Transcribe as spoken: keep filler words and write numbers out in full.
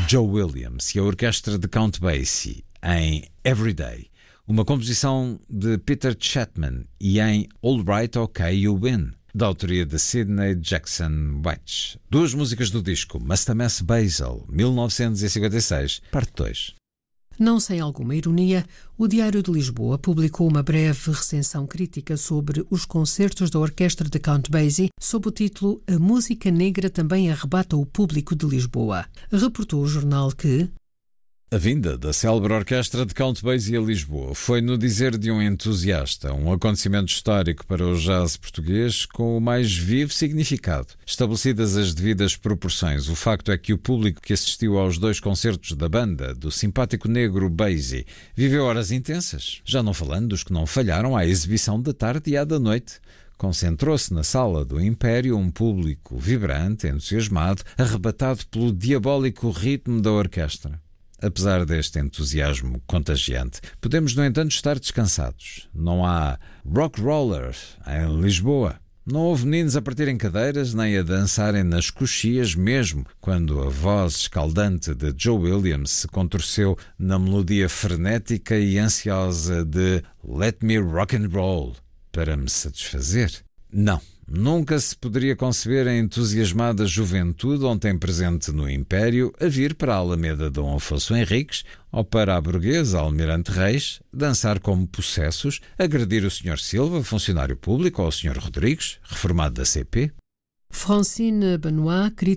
Joe Williams e a orquestra de Count Basie em Everyday, uma composição de Peter Chatman, e em All Right OK You Win, da autoria de Sidney Jackson White. Duas músicas do disco Mastames Basil, mil novecentos e cinquenta e seis, parte dois. Não sem alguma ironia, o Diário de Lisboa publicou uma breve recensão crítica sobre os concertos da orquestra de Count Basie, sob o título A Música Negra Também Arrebata o Público de Lisboa. Reportou o jornal que a vinda da célebre orquestra de Count Basie a Lisboa foi, no dizer de um entusiasta, um acontecimento histórico para o jazz português com o mais vivo significado. Estabelecidas as devidas proporções, o facto é que o público que assistiu aos dois concertos da banda, do simpático negro Basie, viveu horas intensas, já não falando dos que não falharam à exibição da tarde e à da noite. Concentrou-se na sala do Império um público vibrante, entusiasmado, arrebatado pelo diabólico ritmo da orquestra. Apesar deste entusiasmo contagiante, podemos, no entanto, estar descansados. Não há rock roller em Lisboa. Não houve meninos a partirem cadeiras nem a dançarem nas coxias, mesmo quando a voz escaldante de Joe Williams se contorceu na melodia frenética e ansiosa de Let Me Rock and Roll para me satisfazer. Não. Nunca se poderia conceber a entusiasmada juventude ontem presente no Império a vir para a Alameda Dom Afonso Henriques ou para a burguesa Almirante Reis dançar como possessos, agredir o senhor Silva, funcionário público, ou o senhor Rodrigues, reformado da C P. Francine Benoit